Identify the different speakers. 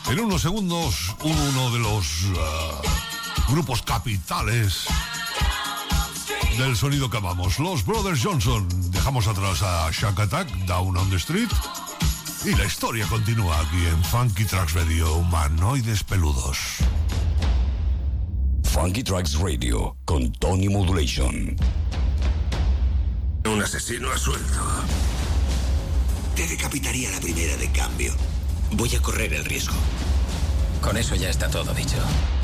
Speaker 1: En unos segundos, uno de los grupos capitales del sonido que amamos, los Brothers Johnson. Dejamos atrás a Shack Attack, Down on the Street, y la historia continúa aquí en Funky Tracks Radio, Humanoides Peludos.
Speaker 2: Funky Tracks Radio con Tony Modulation.
Speaker 3: Un asesino a sueldo. Te decapitaría la primera de cambio. Voy a correr el riesgo.
Speaker 4: Con eso ya está todo dicho.